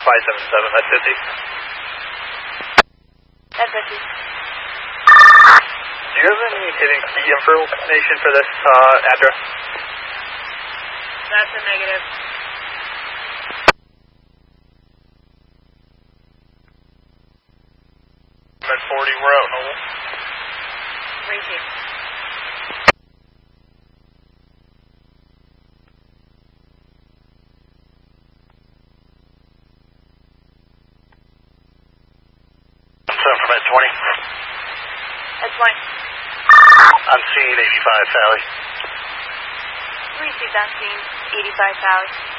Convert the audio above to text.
577, that's 50. That's 50. Do you have any hitting key information for this address? That's a negative. I'm at 40, we're out, Noble. Racing. From at 20. That's fine. I'm seeing 85, Sally. Received on scene, 85 Sally.